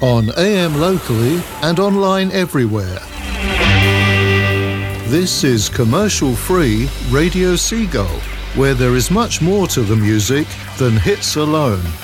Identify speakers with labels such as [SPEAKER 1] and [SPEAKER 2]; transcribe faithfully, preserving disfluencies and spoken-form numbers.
[SPEAKER 1] on A M locally and online everywhere. This is commercial-free Radio Seagull, where there is much more to the music than hits alone.